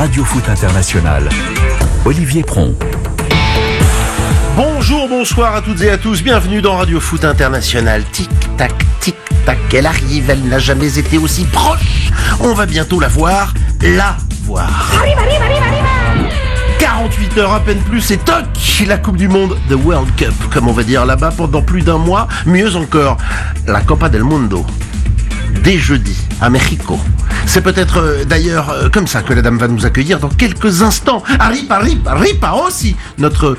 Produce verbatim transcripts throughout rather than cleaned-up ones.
Radio Foot International. Olivier Pron. Bonjour, bonsoir à toutes et à tous, bienvenue dans Radio Foot International. Tic-tac, tic-tac, elle arrive, elle n'a jamais été aussi proche. On va bientôt la voir, la voir. Arrive, arrive, arrive, arrive. quarante-huit heures à peine plus et toc, la Coupe du Monde, The World Cup, comme on va dire là-bas, pendant plus d'un mois. Mieux encore, la Copa del Mundo. Dès jeudi, à Mexico. C'est peut-être euh, d'ailleurs euh, comme ça que la dame va nous accueillir dans quelques instants. Arriba, arriba, arriba aussi, notre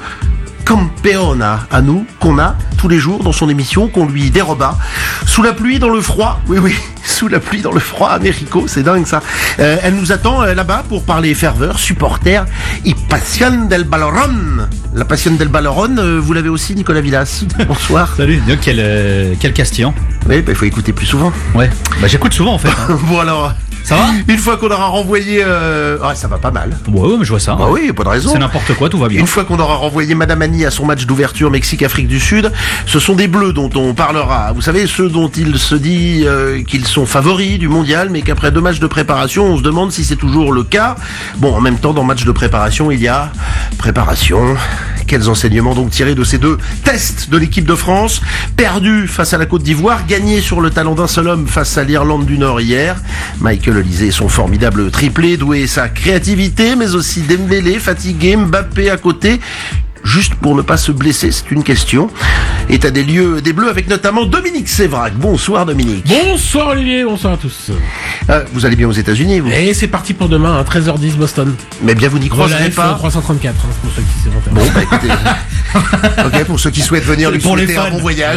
campeona à nous, qu'on a tous les jours dans son émission, qu'on lui déroba. Sous la pluie, dans le froid, oui, oui, sous la pluie, dans le froid à Mexico, c'est dingue ça. Euh, elle nous attend euh, là-bas pour parler ferveur, supporter et passion del Baloron. La passion del Baloron, euh, vous l'avez aussi, Nicolas Villas. Bonsoir. Salut, donc quel, euh, quel castillan. Oui, bah, il faut écouter plus souvent. Ouais, bah j'écoute souvent en fait. Hein. Bon alors... Ça va ? Une fois qu'on aura renvoyé... Euh... Ah, ça va pas mal. Ouais, ouais, mais je vois ça. Bah oui, pas de raison. C'est n'importe quoi, tout va bien. Une fois qu'on aura renvoyé Madame Annie à son match d'ouverture Mexique-Afrique du Sud, ce sont des Bleus dont on parlera. Vous savez, ceux dont il se dit euh, qu'ils sont favoris du mondial, mais qu'après deux matchs de préparation, on se demande si c'est toujours le cas. Bon, en même temps, dans match de préparation, il y a préparation. Quels enseignements donc tirés de ces deux tests de l'équipe de France? Perdu face à la Côte d'Ivoire, gagné sur le talent d'un seul homme face à l'Irlande du Nord hier. Michael Olise et son formidable triplé, doué sa créativité, mais aussi Dembélé, fatigué, Mbappé à côté. Juste pour ne pas se blesser, c'est une question. État des lieux des Bleus avec notamment Dominique Sévrac. Bonsoir Dominique. Bonsoir Olivier, bonsoir à tous. Euh, vous allez bien aux États-Unis, vous? Et c'est parti pour demain, hein, treize heures dix Boston. Mais bien vous n'y croiserez F, pas. trois cent trente-quatre, hein, pour ceux qui s'y Bon, bah écoutez. Ok, pour ceux qui souhaitent venir lui pour souhaiter les un fans. bon voyage.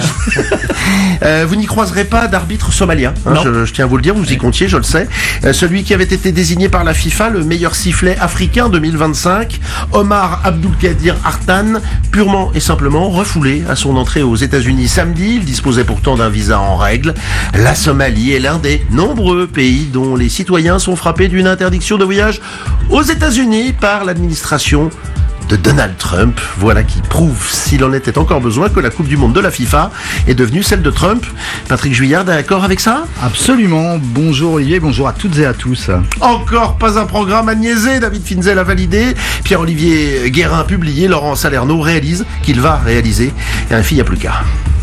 euh, vous n'y croiserez pas d'arbitre somalien. Hein, je, je tiens à vous le dire, vous y comptiez, je le sais. Euh, celui qui avait été désigné par la FIFA le meilleur sifflet africain deux mille vingt-cinq, Omar Abdulkadir Artan, purement et simplement refoulé à son entrée aux États-Unis samedi. Il disposait pourtant d'un visa en règle. La Somalie est l'un des nombreux pays dont les citoyens sont frappés d'une interdiction de voyage aux États-Unis par l'administration de Donald Trump. Voilà qui prouve, s'il en était encore besoin, que la Coupe du Monde de la FIFA est devenue celle de Trump. Patrick Juillard, d'accord avec ça? Absolument. Bonjour Olivier, bonjour à toutes et à tous. Encore pas un programme à niaiser. David Finzel a validé, Pierre-Olivier Guérin publié, Laurent Salerno réalise qu'il va réaliser. Et un fille, il n'y a plus qu'à.